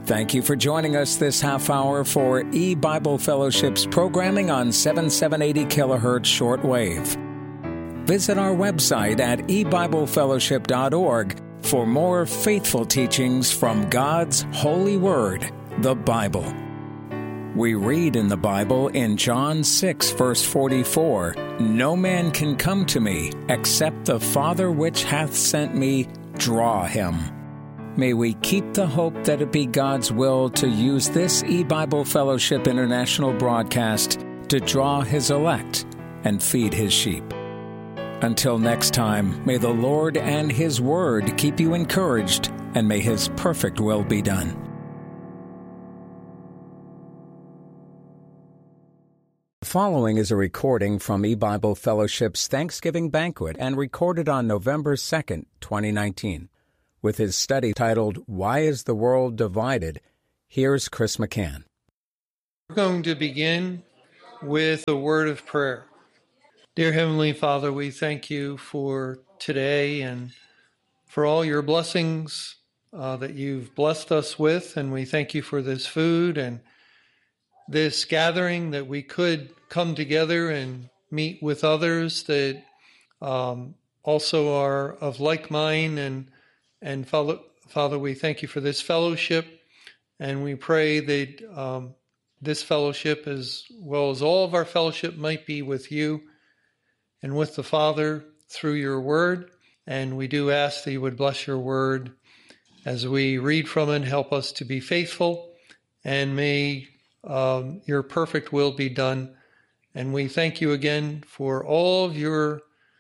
Thank you for joining us this half hour for E-Bible Fellowship's programming on 7780 kilohertz shortwave. Visit our website at ebiblefellowship.org for more faithful teachings from God's holy word, the Bible. We read in the Bible in John 6, verse 44, "No man can come to me except the Father which hath sent me draw him." May we keep the hope that it be God's will to use this E-Bible Fellowship International broadcast to draw His elect and feed His sheep. Until next time, may the Lord and His Word keep you encouraged, and may His perfect will be done. The following is a recording from E-Bible Fellowship's Thanksgiving banquet and recorded on November 2nd, 2019. With his study titled, "Why is the World Divided?" Here's Chris McCann. We're going to begin with a word of prayer. Dear Heavenly Father, we thank you for today and for all your blessings that you've blessed us with, and we thank you for this food and this gathering that we could come together and meet with others that also are of like mind. And Father, we thank you for this fellowship, and we pray that this fellowship, as well as all of our fellowship, might be with you and with the Father through your word. And we do ask that you would bless your word as we read from it, help us to be faithful, and may your perfect will be done. And we thank you again for all of your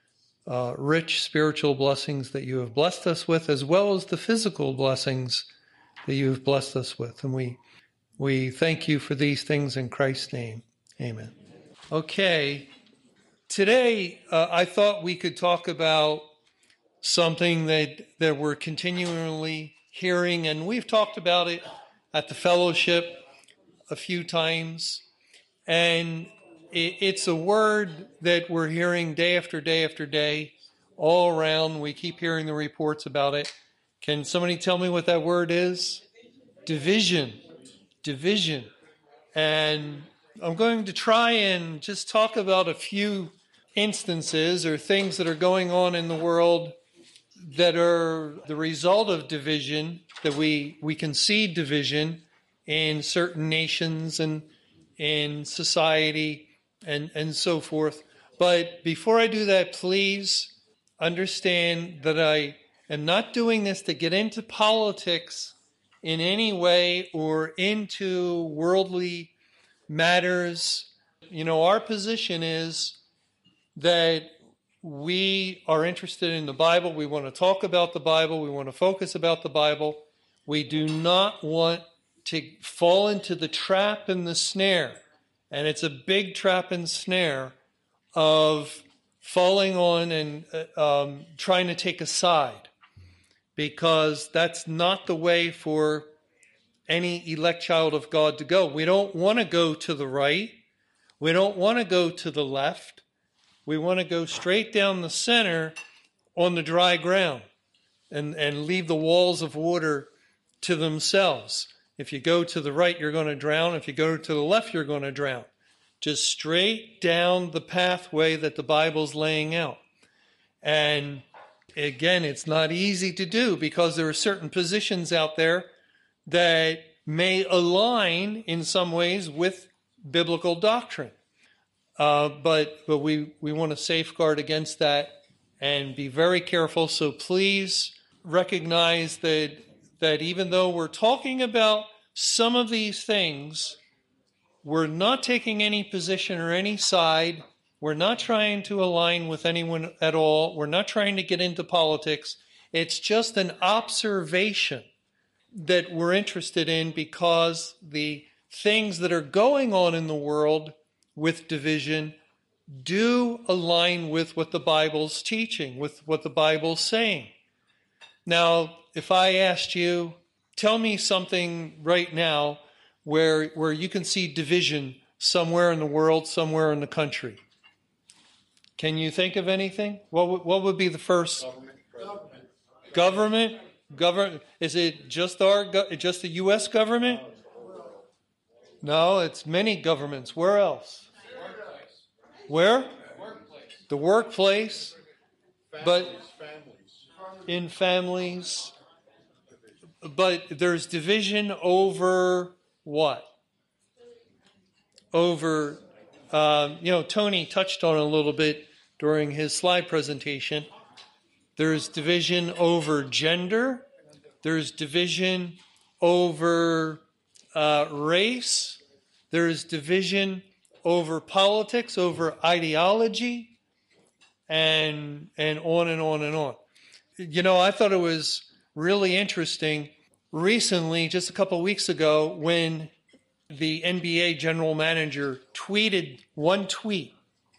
rich spiritual blessings that you have blessed us with, as well as the physical blessings that you have blessed us with. And we thank you for these things in Christ's name. Amen. Okay. Today, I thought we could talk about something that we're continually hearing, and we've talked about it at the fellowship a few times. And it's a word that we're hearing day after day after day all around. We keep hearing the reports about it. Can somebody tell me what that word is? Division. Division. And I'm going to try and just talk about a few instances or things that are going on in the world that are the result of division, that we can see division in certain nations and in society and so forth. But before I do that, please understand that I am not doing this to get into politics in any way or into worldly matters. You know, our position is that we are interested in the Bible. We want to talk about the Bible. We want to focus about the Bible. We do not want to fall into the trap and the snare. And it's a big trap and snare of falling on and trying to take a side, because that's not the way for any elect child of God to go. We don't want to go to the right. We don't want to go to the left. We want to go straight down the center on the dry ground and leave the walls of water to themselves. If you go to the right, you're going to drown. If you go to the left, you're going to drown. Just straight down the pathway that the Bible's laying out. And again, it's not easy to do because there are certain positions out there that may align in some ways with biblical doctrine. But we want to safeguard against that and be very careful. So please recognize that even though we're talking about some of these things, we're not taking any position or any side. We're not trying to align with anyone at all. We're not trying to get into politics. It's just an observation that we're interested in, because the things that are going on in the world with division do align with what the Bible's teaching, with what the Bible's saying. Now, if I asked you, tell me something right now where you can see division somewhere in the world, somewhere in the country. Can you think of anything? What would be the first? Government. government? Is it just just the U.S. government? No, it's many governments. Where else? Where? The workplace. But in families. But there's division over what? Over, Tony touched on it a little bit during his slide presentation. There's division over gender. There's division over race. There's division over politics, over ideology, and on and on and on. I thought it was really interesting recently, just a couple of weeks ago, when the NBA general manager tweeted one tweet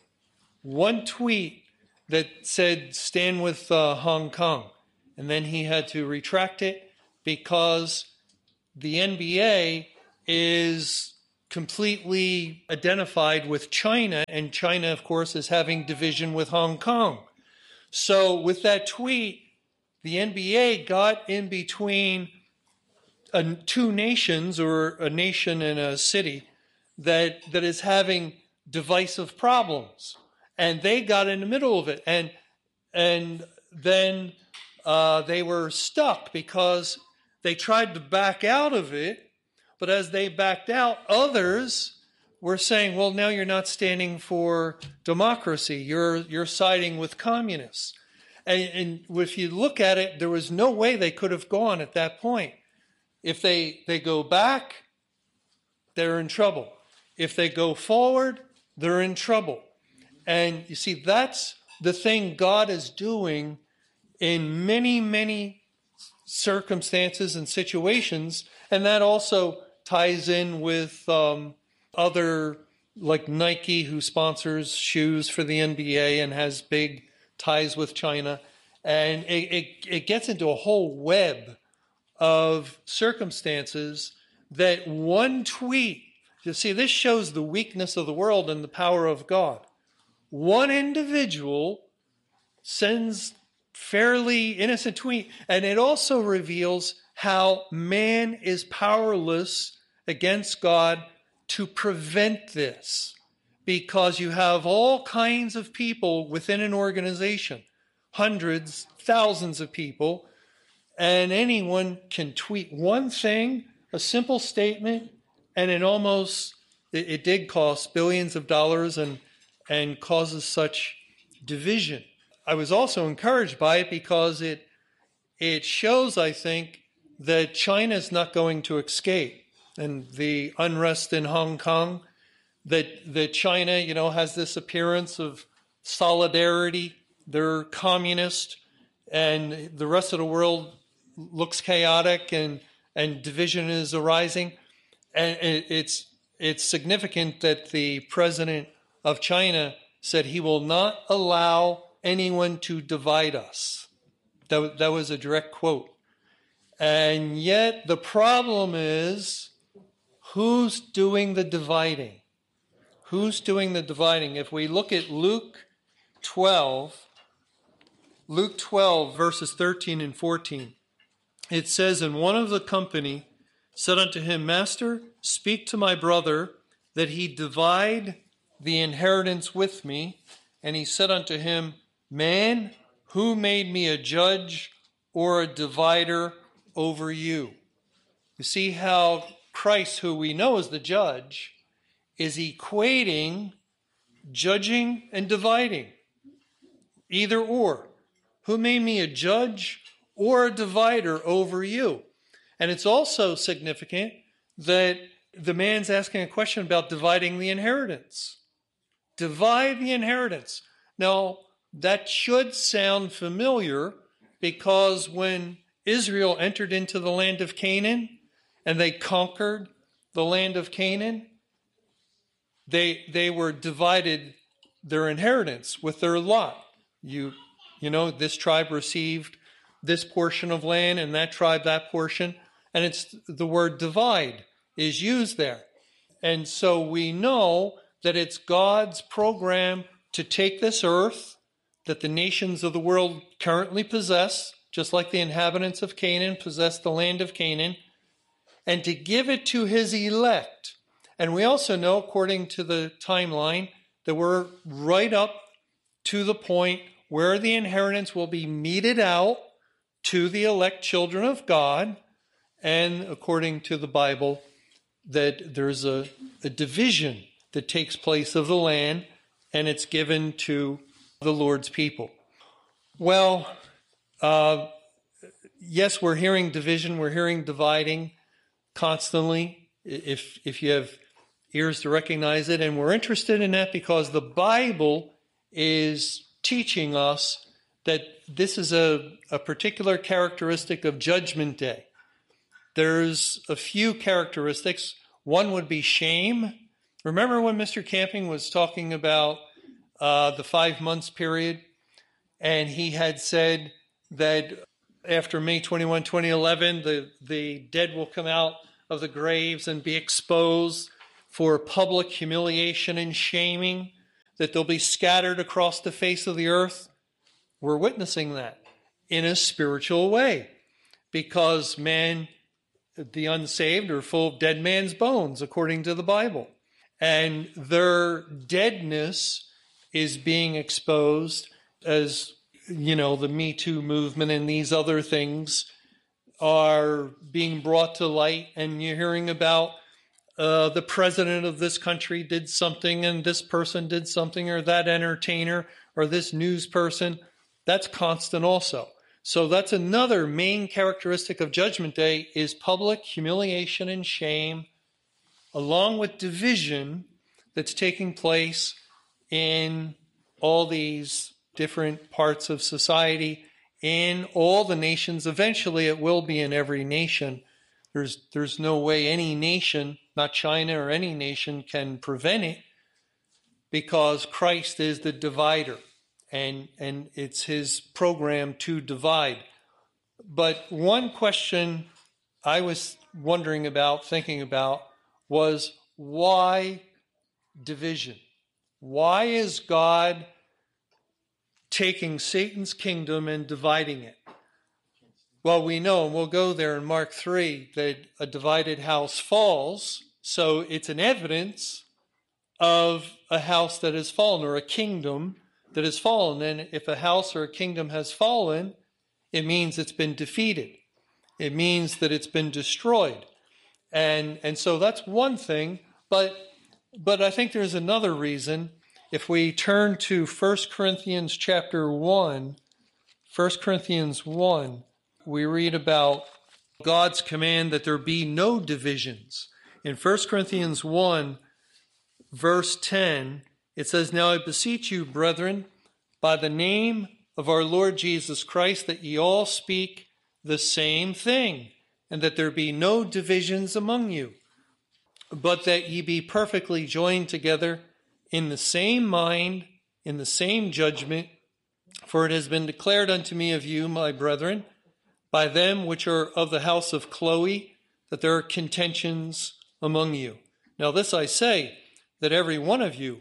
that said, "Stand with Hong Kong." And then he had to retract it because the NBA is completely identified with China, and China, of course, is having division with Hong Kong. So with that tweet, the NBA got in between two nations, or a nation and a city, that is having divisive problems. And they got in the middle of it. And then they were stuck because they tried to back out of it. But as they backed out, others were saying, well, now you're not standing for democracy. You're siding with communists. And if you look at it, there was no way they could have gone at that point. If they go back, they're in trouble. If they go forward, they're in trouble. And you see, that's the thing God is doing in many, many circumstances and situations. And that also ties in with other, like Nike, who sponsors shoes for the NBA and has big ties with China. And it gets into a whole web of circumstances that one tweet, you see, this shows the weakness of the world and the power of God. One individual sends fairly innocent tweet, and it also reveals how man is powerless against God to prevent this, because you have all kinds of people within an organization, hundreds, thousands of people, and anyone can tweet one thing, a simple statement, and it did cost billions of dollars and causes such division. I was also encouraged by it because it shows, I think, that China is not going to escape. And the unrest in Hong Kong, that China, has this appearance of solidarity. They're communist, and the rest of the world looks chaotic, and division is arising. And it's significant that the president of China said he will not allow anyone to divide us. That was a direct quote. And yet the problem is, who's doing the dividing? Who's doing the dividing? If we look at Luke 12, verses 13 and 14, it says, "And one of the company said unto him, Master, speak to my brother, that he divide the inheritance with me. And he said unto him, Man, who made me a judge or a divider over you?" You see how Christ, who we know is the judge, is equating judging and dividing. Either or. Who made me a judge or a divider over you? And it's also significant that the man's asking a question about dividing the inheritance. Divide the inheritance. Now, that should sound familiar, because when Israel entered into the land of Canaan and they conquered the land of Canaan, they were divided their inheritance with their lot. This tribe received this portion of land, and that tribe that portion, and it's the word divide is used there. And so we know that it's God's program to take this earth that the nations of the world currently possess, just like the inhabitants of Canaan possessed the land of Canaan, and to give it to his elect. And we also know, according to the timeline, that we're right up to the point where the inheritance will be meted out to the elect children of God. And according to the Bible, that there's a division that takes place of the land, and it's given to the Lord's people. Well, yes, we're hearing division, we're hearing dividing constantly, if you have ears to recognize it. And we're interested in that because the Bible is teaching us that this is a particular characteristic of Judgment Day. There's a few characteristics. One would be shame. Remember when Mr. Camping was talking about the 5 months period, and he had said that after May 21, 2011, the dead will come out of the graves and be exposed for public humiliation and shaming, that they'll be scattered across the face of the earth. We're witnessing that in a spiritual way, because man, the unsaved, are full of dead man's bones, according to the Bible. And their deadness is being exposed as, the Me Too movement and these other things are being brought to light. And you're hearing about the president of this country did something, and this person did something, or that entertainer, or this news person. That's constant also. So that's another main characteristic of Judgment Day, is public humiliation and shame, along with division that's taking place in all these different parts of society, in all the nations. Eventually it will be in every nation. There's no way any nation, not China or any nation, can prevent it, because Christ is the divider. And it's his program to divide. But one question I was thinking about, was why division? Why is God taking Satan's kingdom and dividing it? Well, we know, and we'll go there in Mark 3, that a divided house falls. So it's an evidence of a house that has fallen, or a kingdom that has fallen. And if a house or a kingdom has fallen, it means it's been defeated. It means that it's been destroyed. And so that's one thing. But I think there's another reason. If we turn to 1 Corinthians chapter 1, 1 Corinthians 1, we read about God's command that there be no divisions. In 1 Corinthians 1, verse 10, it says, "Now I beseech you, brethren, by the name of our Lord Jesus Christ, that ye all speak the same thing, and that there be no divisions among you, but that ye be perfectly joined together in the same mind, in the same judgment. For it has been declared unto me of you, my brethren, by them which are of the house of Chloe, that there are contentions among you. Now this I say, that every one of you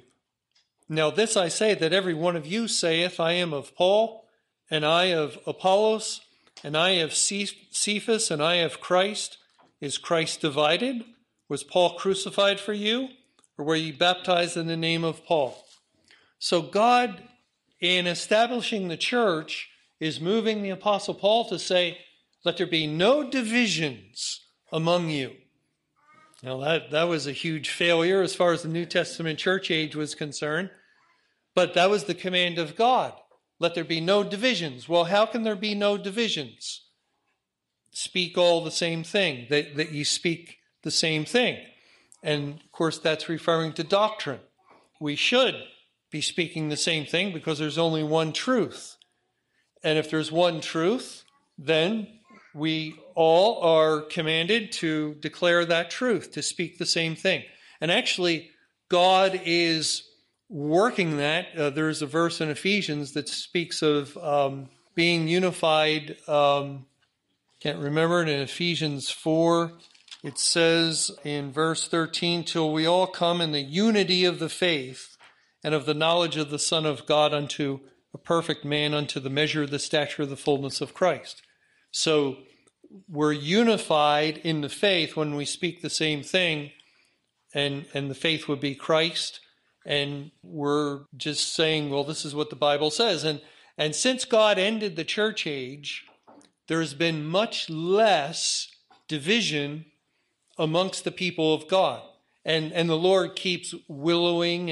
saith, I am of Paul, and I of Apollos, and I of Cephas, and I of Christ. Is Christ divided? Was Paul crucified for you? Or were ye baptized in the name of Paul?" So God, in establishing the church, is moving the Apostle Paul to say, let there be no divisions among you. Now that was a huge failure as far as the New Testament church age was concerned. But that was the command of God. Let there be no divisions. Well, how can there be no divisions? Speak all the same thing, that you speak the same thing. And of course, that's referring to doctrine. We should be speaking the same thing because there's only one truth. And if there's one truth, then we all are commanded to declare that truth, to speak the same thing. And actually, God is working that. There's a verse in Ephesians that speaks of being unified. Can't remember it. In Ephesians 4, it says in verse 13, "Till we all come in the unity of the faith and of the knowledge of the Son of God unto a perfect man, unto the measure of the stature of the fullness of Christ." So we're unified in the faith when we speak the same thing, and the faith would be Christ. And we're just saying, well, this is what the Bible says. And since God ended the church age, there's been much less division amongst the people of God. And the Lord keeps willowing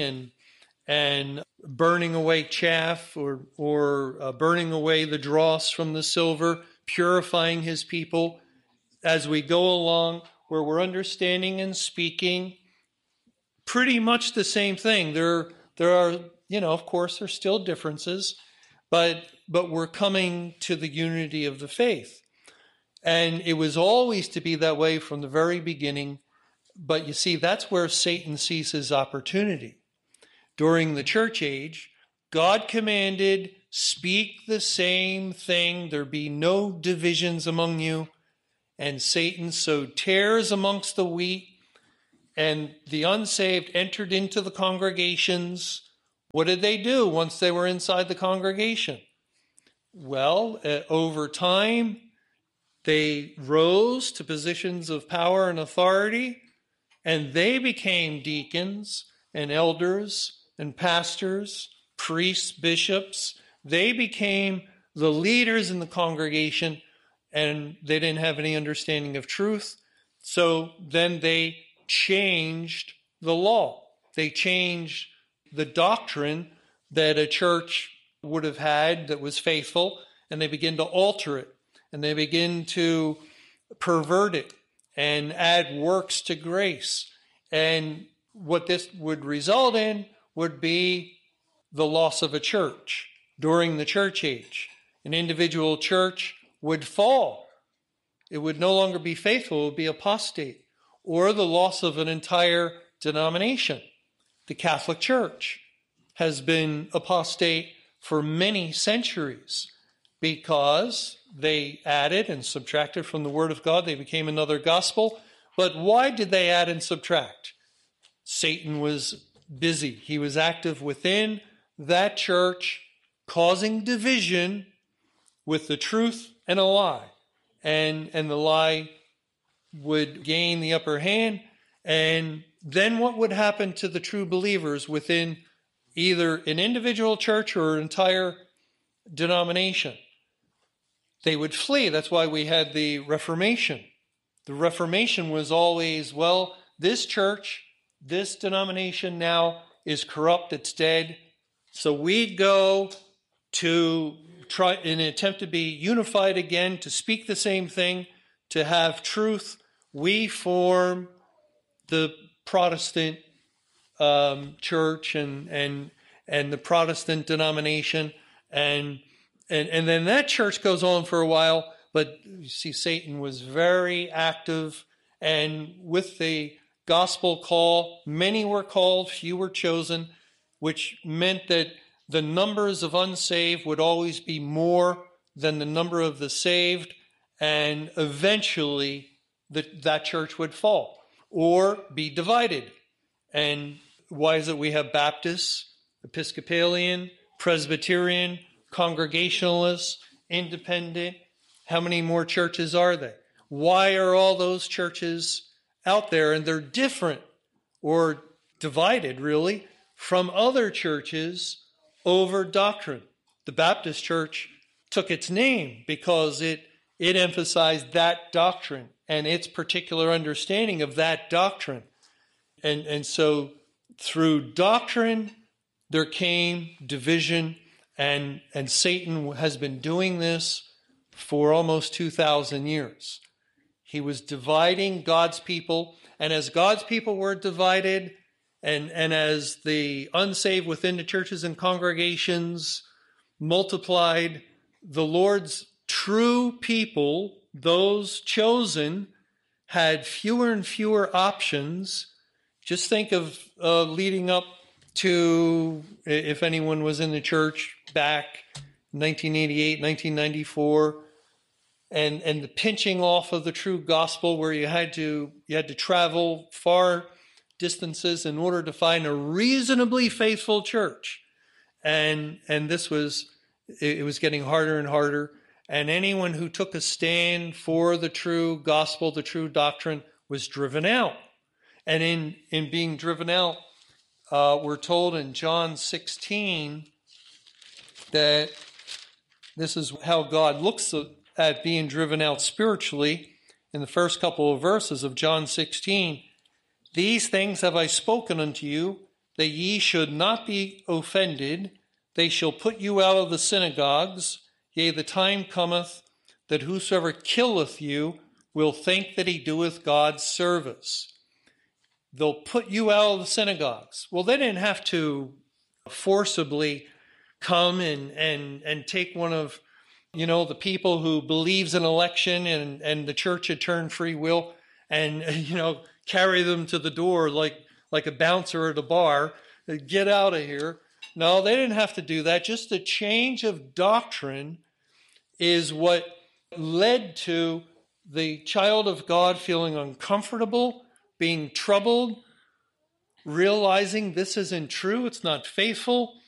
and burning away chaff or burning away the dross from the silver, purifying his people as we go along, where we're understanding and speaking pretty much the same thing. There are, of course, there's still differences, but we're coming to the unity of the faith. And it was always to be that way from the very beginning. But you see, that's where Satan sees his opportunity. During the church age, God commanded, speak the same thing. There be no divisions among you. And Satan sowed tares amongst the wheat, and the unsaved entered into the congregations. What did they do once they were inside the congregation? Well, over time, they rose to positions of power and authority, and they became deacons and elders and pastors, priests, bishops. They became the leaders in the congregation, and they didn't have any understanding of truth. So then they changed the law. They changed the doctrine that a church would have had that was faithful, and they begin to alter it, and they begin to pervert it and add works to grace. And what this would result in would be the loss of a church during the church age. An individual church would fall. It would no longer be faithful, it would be apostate. Or the loss of an entire denomination. The Catholic Church has been apostate for many centuries because they added and subtracted from the Word of God. They became another gospel. But why did they add and subtract? Satan was busy. He was active within that church, causing division with the truth and a lie. And the lie would gain the upper hand. And then what would happen to the true believers within either an individual church or an entire denomination? They would flee. That's why we had the Reformation. The Reformation was always, well, this church, this denomination now is corrupt, it's dead. So we go to try in an attempt to be unified again, to speak the same thing, to have truth. We form the Protestant church and the Protestant denomination, and then that church goes on for a while. But you see, Satan was very active, and with the gospel call, many were called, few were chosen, which meant that the numbers of unsaved would always be more than the number of the saved, and eventually that church would fall or be divided. And why is it we have Baptists, Episcopalian, Presbyterian, Congregationalists, Independent? How many more churches are there? Why are all those churches out there? And they're different or divided, really, from other churches over doctrine. The Baptist Church took its name because it emphasized that doctrine and its particular understanding of that doctrine. And so through doctrine, there came division, and Satan has been doing this for almost 2,000 years. He was dividing God's people, and as God's people were divided, and as the unsaved within the churches and congregations multiplied, the Lord's true people, those chosen, had fewer and fewer options. Just think of leading up to, if anyone was in the church back 1988, 1994, and the pinching off of the true gospel, where you had to travel far distances in order to find a reasonably faithful church. And this was, it was getting harder and harder. and anyone who took a stand for the true gospel, the true doctrine, was driven out. And in being driven out, we're told in John 16 that this is how God looks at being driven out spiritually. In the first couple of verses of John 16, "These things have I spoken unto you, that ye should not be offended. They shall put you out of the synagogues. Yea, the time cometh that whosoever killeth you will think that he doeth God's service." They'll put you out of the synagogues. Well, they didn't have to forcibly come and take one of, the people who believes in election and the church had turned free will and, carry them to the door like a bouncer at a bar. Get out of here. No, they didn't have to do that. Just the change of doctrine is what led to the child of God feeling uncomfortable, being troubled, realizing this isn't true, it's not faithful,